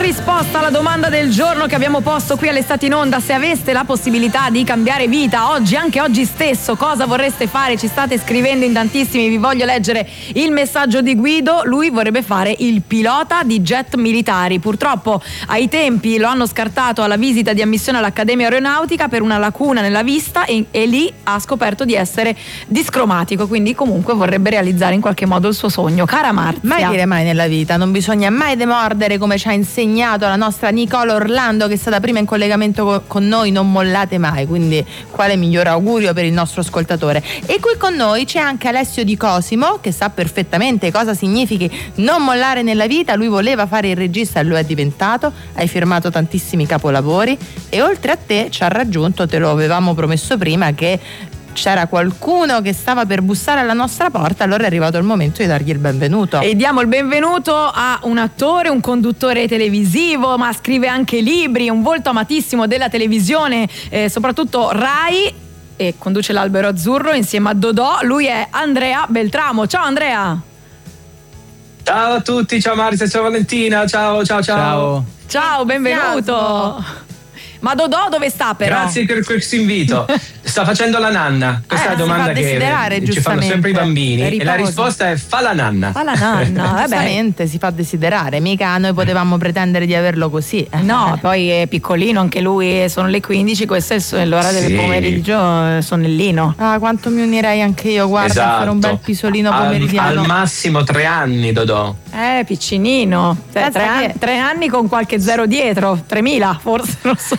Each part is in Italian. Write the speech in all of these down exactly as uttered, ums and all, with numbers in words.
risposta alla domanda del giorno che abbiamo posto qui all'Estate in Onda: se aveste la possibilità di cambiare vita oggi, anche oggi stesso, cosa vorreste fare? Ci state scrivendo in tantissimi, vi voglio leggere il messaggio di Guido. Lui vorrebbe fare il pilota di jet militari. Purtroppo ai tempi lo hanno scartato alla visita di ammissione all'Accademia Aeronautica per una lacuna nella vista e, e lì ha scoperto di essere discromatico, quindi comunque vorrebbe realizzare in qualche modo il suo sogno. Cara Marzia, mai dire mai nella vita, non bisogna mai demordere, come ci ha insegnato la nostra Nicola Orlando, che è stata prima in collegamento co- con noi. Non mollate mai, quindi quale miglior augurio per il nostro ascoltatore. E qui con noi c'è anche Alessio Di Cosimo, che sa perfettamente cosa significhi non mollare nella vita. Lui voleva fare il regista e lo è diventato, hai firmato tantissimi capolavori e oltre a te ci ha raggiunto, te lo avevamo promesso prima, che c'era qualcuno che stava per bussare alla nostra porta, allora è arrivato il momento di dargli il benvenuto. E diamo il benvenuto a un attore, un conduttore televisivo, ma scrive anche libri, un volto amatissimo della televisione, eh, soprattutto Rai, e conduce l'Albero Azzurro insieme a Dodò. Lui è Andrea Beltramo. Ciao Andrea. Ciao a tutti, ciao Marzia, ciao Valentina, ciao ciao ciao. Ciao, ciao benvenuto. Ma Dodò dove sta però? Grazie per questo invito. Sta facendo la nanna. Questa eh, è la domanda che ci fanno sempre i bambini. E la risposta è fa la nanna. Fa la nanna. Giustamente, si fa desiderare. Mica noi potevamo pretendere di averlo così. No, poi è piccolino anche lui. Sono le quindici, questa è l'ora sì. del pomeriggio, sonnellino. Ah, quanto mi unirei anche io, guarda, esatto. a fare un bel pisolino pomeridiano. Al, al massimo tre anni, Dodò. Eh, piccinino. Cioè, tre, anni, che... tre anni con qualche zero dietro. tremila forse, non so.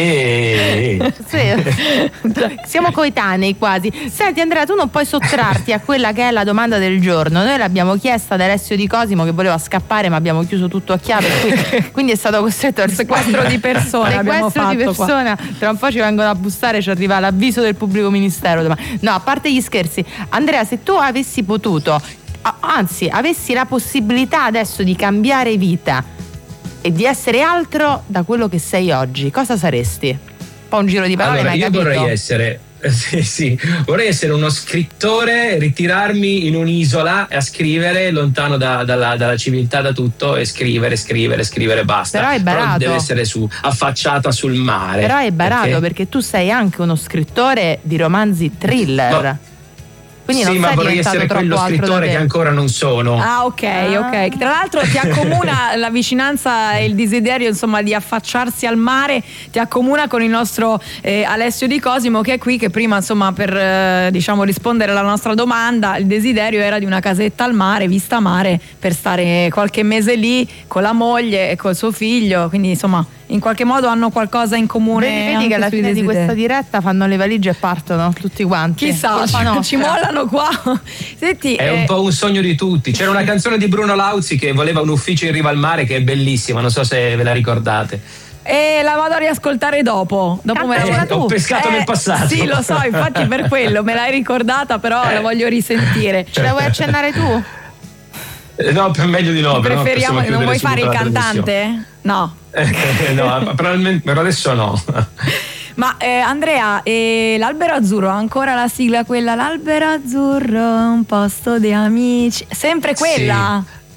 Eh. Sì. Siamo coetanei quasi. Senti Andrea, tu non puoi sottrarti a quella che è la domanda del giorno. Noi l'abbiamo chiesta ad Alessio Di Cosimo, che voleva scappare ma abbiamo chiuso tutto a chiave, quindi, quindi è stato costretto al sequestro di persona. Sequestro di persona qua. Tra un po' ci vengono a bussare, ci arriva l'avviso del pubblico ministero. No, a parte gli scherzi, Andrea, se tu avessi potuto, anzi avessi la possibilità adesso di cambiare vita e di essere altro da quello che sei oggi, cosa saresti? Un po' un giro di parole, allora, ma hai io capito? vorrei essere sì, sì, vorrei essere uno scrittore, ritirarmi in un'isola a scrivere lontano da, dalla, dalla civiltà, da tutto, e scrivere, scrivere, scrivere, basta. Però è barato. Però deve essere su, affacciata sul mare. Però è barato perché, perché tu sei anche uno scrittore di romanzi thriller. No. Quindi sì, non ma sei vorrei essere quello scrittore che ancora non sono. Ah, ok, ah. ok. Tra l'altro ti accomuna la vicinanza e il desiderio, insomma, di affacciarsi al mare, ti accomuna con il nostro eh, Alessio Di Cosimo, che è qui, che prima, insomma, per eh, diciamo rispondere alla nostra domanda, il desiderio era di una casetta al mare, vista mare, per stare qualche mese lì con la moglie e col suo figlio, quindi insomma in qualche modo hanno qualcosa in comune. Vedi, vedi che alla fine di questa diretta fanno le valigie e partono tutti quanti. Chissà, ci mollano qua. Senti, è eh... un po' un sogno di tutti. C'era una canzone di Bruno Lauzi che voleva un ufficio in riva al mare, che è bellissima, non so se ve la ricordate. E la vado a riascoltare dopo. Dopo me la eh, ho pescato eh, nel passato. Sì, lo so, infatti per quello me l'hai ricordata, però eh. la voglio risentire. Ce la vuoi accennare tu? No, per meglio di no. Preferiamo, no, non vuoi fare il cantante? No. Eh, no, probabilmente per adesso no. Ma eh, Andrea, eh, l'Albero Azzurro, ancora la sigla quella, l'Albero Azzurro, un posto di amici, sempre quella? Sì.